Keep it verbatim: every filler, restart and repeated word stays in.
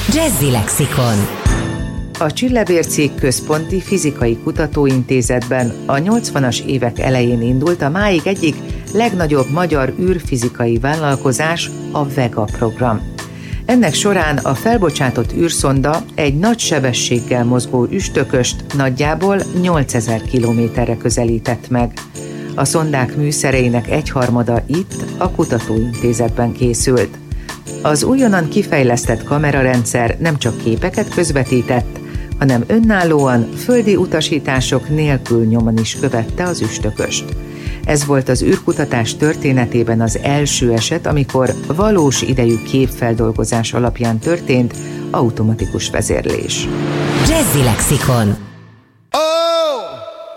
Jazzy Lexikon. A Csillebércék Központi Fizikai Kutatóintézetben a nyolcvanas évek elején indult a máig egyik legnagyobb magyar űrfizikai vállalkozás, a Vega program. Ennek során a felbocsátott űrszonda egy nagy sebességgel mozgó üstököst nagyjából nyolcezer kilométerre közelített meg. A szondák műszereinek egyharmada itt, a kutatóintézetben készült. Az újonnan kifejlesztett kamerarendszer nem csak képeket közvetített, hanem önállóan, földi utasítások nélkül nyomon is követte az üstököst. Ez volt az űrkutatás történetében az első eset, amikor valós idejű képfeldolgozás alapján történt automatikus vezérlés. Jazzy Lexikon.